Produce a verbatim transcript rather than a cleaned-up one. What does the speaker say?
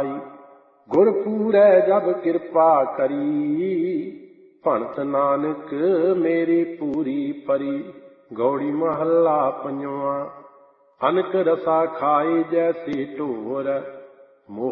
पाई। गुर पूरै जब कृपा करी, भणत नानक मेरी पूरी परी। गौड़ी महला पंजवां। अनक रसा खाए जैसे ढोर,